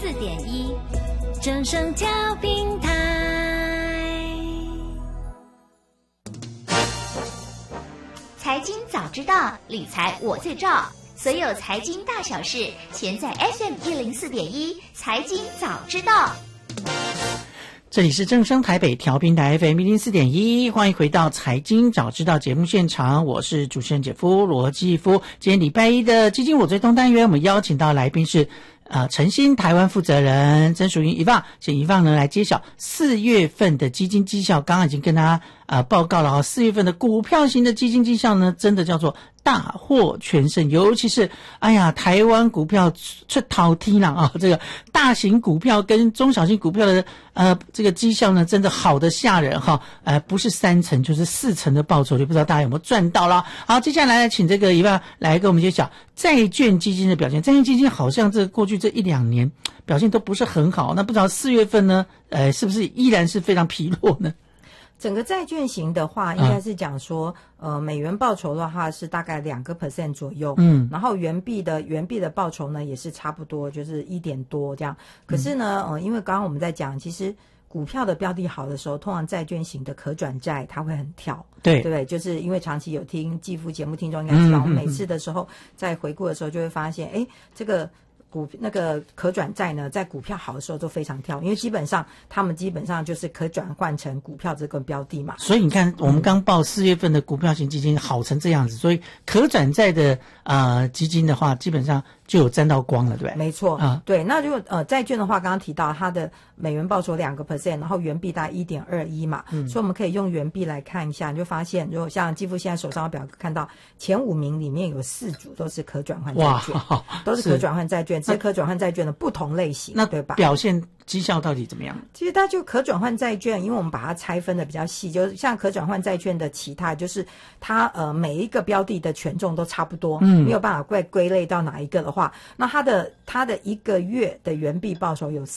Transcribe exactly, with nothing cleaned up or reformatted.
四点一，正声调平台。 财经早知道，理财我最照。所有财经大小事，全在 F M 一零四点一财经早知道。 这里是正声台北调频台 F M 一零四点一，欢迎回到财经早知道节目现场，我是主持人姐夫罗继夫。今天礼拜一的基金我最动单元，我们邀请到来宾是呃晨星台湾负责人曾淑云一放，请一放呢来揭晓四月份的基金绩效。刚刚已经跟大家呃报告了哈，四月份的股票型的基金绩效呢，真的叫做大获全胜，尤其是哎呀，台湾股票出头天啦啊，这个大型股票跟中小型股票的呃这个绩效呢，真的好的吓人哈，呃不是三成就是四成的报酬率，不知道大家有没有赚到啦？好，接下来请这个一万来跟我们揭晓债券基金的表现。债券基金好像这过去这一两年表现都不是很好，那不知道四月份呢，呃是不是依然是非常疲弱呢？ 整个债券型的话，应该是讲说，嗯、呃，美元报酬的话是大概两个 percent 左右，嗯，然后元币的元币的报酬呢也是差不多，就是一点多这样。可是呢，呃，因为刚刚我们在讲，其实股票的标的好的时候，通常债券型的可转债它会很跳，对对不对？就是因为长期有听继父节目听众应该知道，我们每次的时候在回顾的时候就会发现，哎，这个。股那个可转债呢，在股票好的时候都非常跳，因为基本上他们基本上就是可转换成股票这个标的嘛。所以你看，我们刚报四月份的股票型基金好成这样子，所以可转债的呃基金的话，基本上就有沾到光了，对不对？没错啊，对。那如果呃债券的话，刚刚提到它的美元报酬两个 percent， 然后元币大概一点二一嘛，嗯，所以我们可以用元币来看一下，你就发现，如果像继父现在手上的表看到前五名里面有四组都是可转换债券，哇，都是可转换债券。这些可转换债券的不同类型，那对吧？表现绩效到底怎么样？其实它就可转换债券，因为我们把它拆分的比较细，就是像可转换债券的其他，就是它呃每一个标的的权重都差不多，嗯，没有办法归归类到哪一个的话，那它的它的一个月的元币报酬有